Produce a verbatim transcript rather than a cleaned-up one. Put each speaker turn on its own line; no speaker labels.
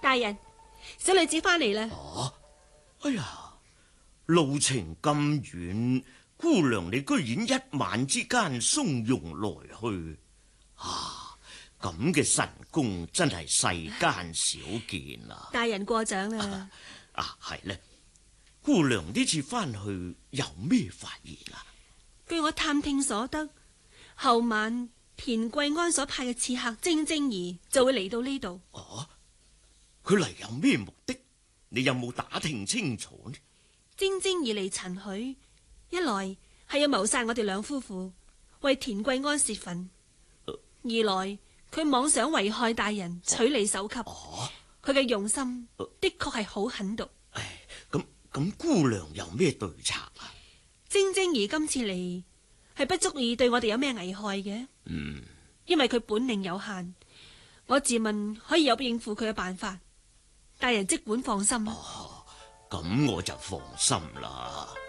大人，小女子翻嚟啦。
啊！哎呀，路程咁遠，姑娘你居然一晚之間從容來去，啊！咁嘅神功真係世間少見啊！
大人過獎啦。
啊，係呢，姑娘呢次翻去有咩發現啊？
據我探聽所得，後晚田貴安所派嘅刺客晶晶兒就會嚟到呢度。
哦，佢嚟有咩目的？你有冇打聽清楚呢？
晶晶兒嚟陳許，一來係要謀殺我哋兩夫婦，為田貴安泄憤；
呃、
二來佢妄想危害大人，取利首級。佢嘅、哦、用心、呃、的確係好狠毒。
唉，咁咁姑娘有咩對策啊？
晶晶兒今次嚟係不足以對我哋有咩危害嘅。
嗯，
因為佢本領有限，我自問可以有應付佢嘅辦法。大人即管放心。
哦，咁我就放心啦。